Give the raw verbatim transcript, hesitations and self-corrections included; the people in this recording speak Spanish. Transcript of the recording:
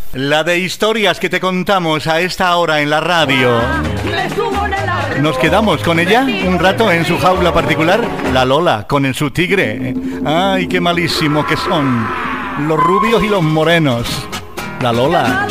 La de historias que te contamos a esta hora en la radio. Nos quedamos con ella un rato en su jaula particular, la Lola, con el, su tigre. Ay, qué malísimo que son los rubios y los morenos. La Lola.